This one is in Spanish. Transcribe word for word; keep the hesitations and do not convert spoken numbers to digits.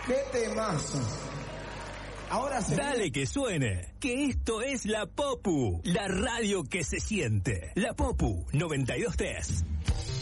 ¡Qué temazo! Ahora se Dale viene... que suene, que esto es La Popu, la radio que se siente. La Popu noventa y dos tres.